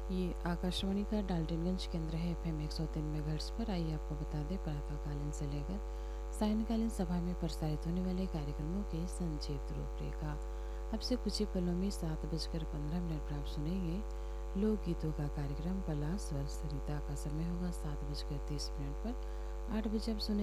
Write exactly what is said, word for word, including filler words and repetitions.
ये आकाशवाणी का डाल्टनगंज केंद्र है। एफ एम एक सौ तीन मेगाहर्ट्ज़ पर। आइए आपको बता दें प्रातःकालीन से लेकर सायंकालीन सभा में प्रसारित होने वाले कार्यक्रमों की संक्षिप्त रूपरेखा। अब से कुछ ही पलों में सात बजकर पंद्रह मिनट पर आप सुनेंगे लोकगीतों का कार्यक्रम पला स्वर सरिता का समय होगा सात बजकर तीस मिनट पर। आठ बजे आप सुने